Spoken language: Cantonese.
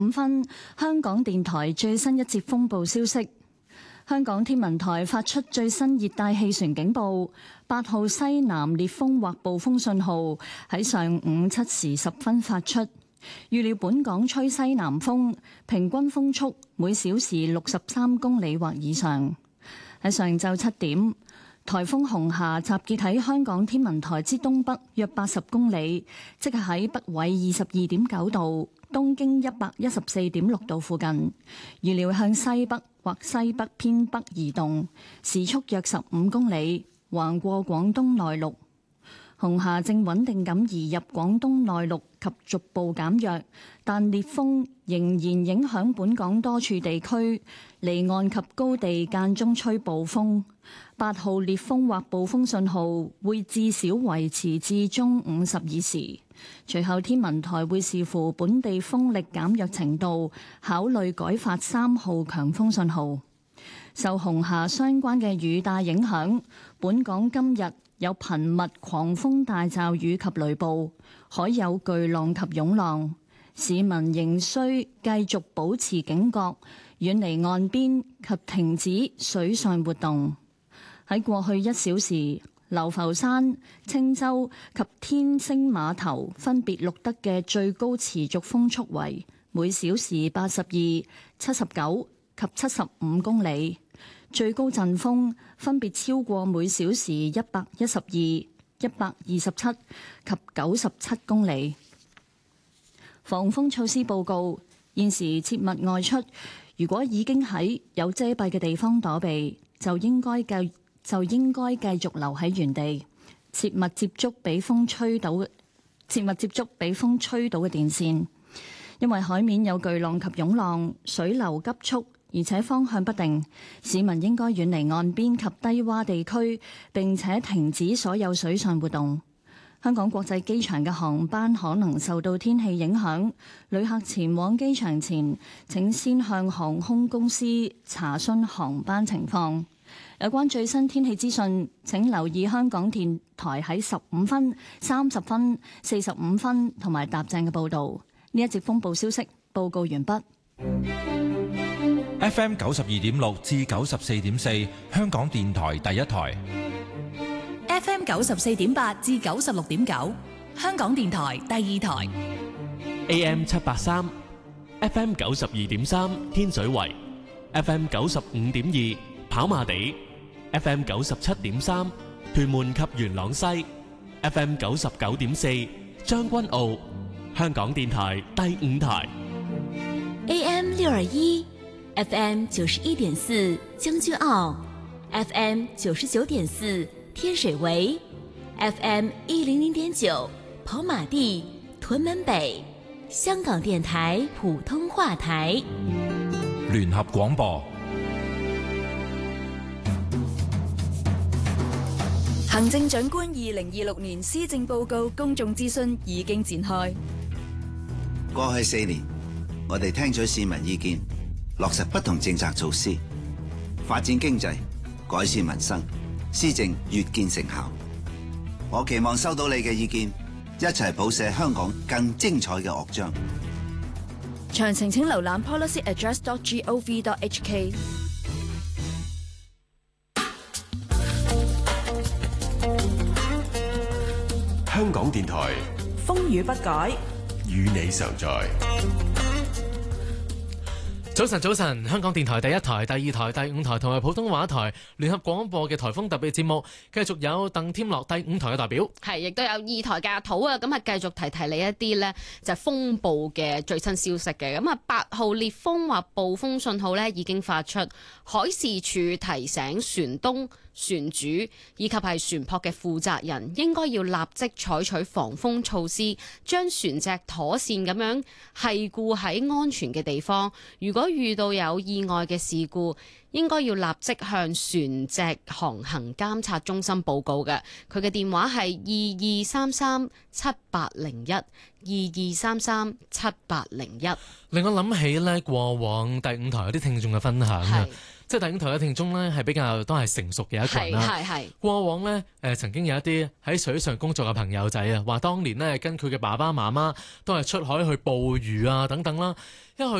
5分，香港電台最新一節風暴消息。香港天文台發出最新熱帶氣旋警報，8號西南烈風或暴風信號喺上午7時10分發出。預料本港吹西南風，平均風速每小時63公里或以上。喺上晝7點，颱風紅霞集結喺香港天文台之東北約80公里，即係喺北緯22.9度、東經114.6度附近。預料向西北或西北偏北移動，時速約15公里，橫過廣東內陸。紅霞正穩定咁移入廣東內陸及逐步減弱，但烈風仍然影響本港多處地區，離岸及高地間中吹暴風。8號烈風或暴風信號會至少維持至中午12時，隨後天文台會視乎本地風力減弱程度，考慮改發3號強風信號。受紅霞相關嘅雨帶影響，本港今日有頻密狂風大驟雨及雷暴，海有巨浪及湧浪，市民仍需繼續保持警覺，遠離岸邊及停止水上活動。喺過去1小時，流浮山、青洲及天星碼頭分別錄得嘅最高持續風速為每小時82、79及75公里，最高陣風分別超過每小時112、127及97公里。防風措施報告：現時切勿外出，如果已經喺有遮蔽嘅地方躲避，就應該繼續留喺原地。切勿接觸俾風吹倒嘅電線，因為海面有巨浪及湧浪，水流急速，而且方向不定，市民應該遠離岸邊及低洼地區，並且停止所有水上活動。香港國際機場嘅航班可能受到天氣影響，旅客前往機場前，請先向航空公司查詢航班情況。有關最新天氣資訊，請留意香港電台喺15分、30分、45分同埋踏正嘅報導。呢一節風暴消息報告完畢。 FM 92.6至94.4，香港電台第一台。 FM 94.8至96.9，香港電台第二台。 AM 783 FM 92.3，天水圍 FM 95.2，跑馬地 FM 97.3，屯門及元朗西 FM 99.4，將軍澳，香港電台第五台。 AM 621 FM 91.4，將軍澳 FM 99.4，天水圍 FM 100.9，跑馬地、屯門北，香港電台普通話台。 聯合廣播。 行政長官2026年施政報告公眾諮詢已經展開。 過去4年，我哋聽取市民意見，落實不同政策措施，發展經濟，改善民生，施政越見成效。我期望收到你嘅意見，一齊譜寫香港更精彩嘅樂章。 詳情請瀏覽 policyaddress.gov.hk。 香港電台風雨不改， 與你常在。 早晨，香港電台第一台、第二台、第五台同埋普通話台聯合廣播嘅颱風特別節目，繼續有鄧添樂第五台嘅代表， 係亦都有2台嘅阿土啊，咁啊繼續提你一啲呢，就係風暴嘅最新消息嘅。咁啊8號烈風或暴風信號呢已經發出，海事處提醒船東、船主以及係船舶嘅負責人應該要立即採取防風措施，將船隻妥善咁樣繫固喺安全嘅地方。如果遇到有意外嘅事故， 應該要立即向船隻航行監察中心報告嘅。佢嘅電話係2233-7801，2233-7801。 令我諗起呢，過往第五台有啲聽眾嘅分享啊。即係第五台嘅聽眾呢，係比較都係成熟嘅一群啦。係過往呢，曾經有一啲喺水上工作嘅朋友仔啊，話當年呢，跟佢嘅爸爸媽媽都係出海去捕魚啊等等啦。一去